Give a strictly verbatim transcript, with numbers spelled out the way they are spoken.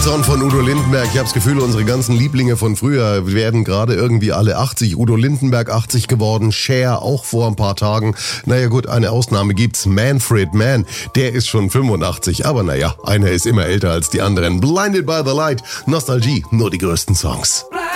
Song von Udo Lindenberg. Ich habe das Gefühl, unsere ganzen Lieblinge von früher werden gerade irgendwie alle achtzig. Udo Lindenberg achtzig geworden, Cher auch vor ein paar Tagen. Naja gut, eine Ausnahme gibt's. Manfred Mann, der ist schon fünfundachtzig. Aber naja, einer ist immer älter als die anderen. Blinded by the Light, Nostalgie, nur die größten Songs.